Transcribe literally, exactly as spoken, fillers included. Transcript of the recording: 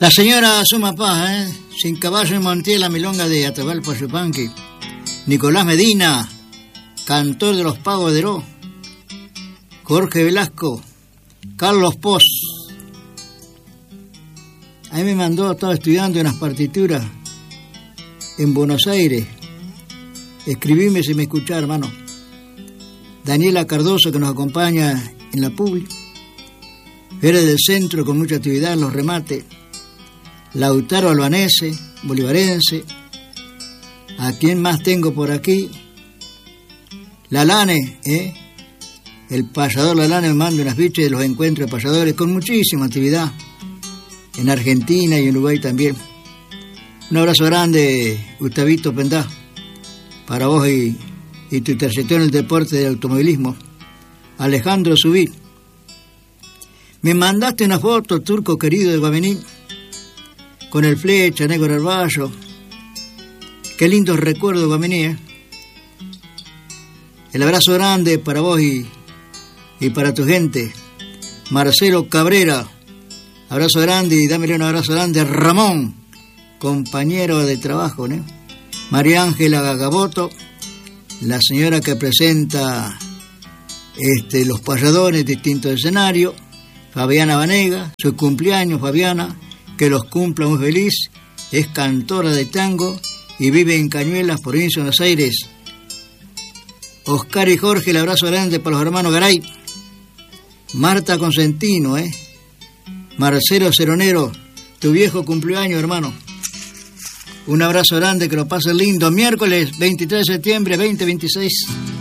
La señora Suma Paz, ¿eh? Sin caballo en Montiel, la milonga de Atahualpa Yupanqui. Nicolás Medina, cantor de los Pagos de Heró. Jorge Velasco, Carlos Poz. Ahí me mandó, estaba estudiando unas partituras en Buenos Aires. Escribime si me escuchás, hermano. Daniela Cardoso, que nos acompaña en la Publi. Eres del Centro, con mucha actividad en los remates. Lautaro Albanese, bolivarense. ¿A quién más tengo por aquí? Lalane, ¿eh? El payador Lalane me manda unas fichas de los encuentros de payadores con muchísima actividad. En Argentina y en Uruguay también. Un abrazo grande, Gustavito Pendá, para vos y, y tu trayectoria en el deporte del automovilismo. Alejandro Subí. Me mandaste una foto, turco querido de Guamení, con el Flecha, Negro Herballo. Qué lindos recuerdos, Guamení, ¿eh? El abrazo grande para vos y, y para tu gente. Marcelo Cabrera, abrazo grande, y dámele un abrazo grande a Ramón, compañero de trabajo, ¿no? María Ángela Gaboto, la señora que presenta este, los payadores, distintos escenarios. Fabiana Vanega, su cumpleaños, Fabiana, que los cumpla muy feliz. Es cantora de tango y vive en Cañuelas, provincia de Buenos Aires. Oscar y Jorge, el abrazo grande para los hermanos Garay. Marta Consentino, ¿eh? Marcelo Ceronero, tu viejo cumpleaños, hermano. Un abrazo grande, que lo pases lindo. Miércoles veintitrés de septiembre, veinte veintiséis.